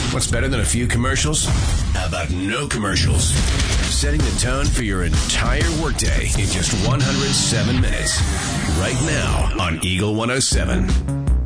What's better than a few commercials? How about no commercials? Setting the tone for your entire workday in just 107 minutes. Right now on Eagle 107.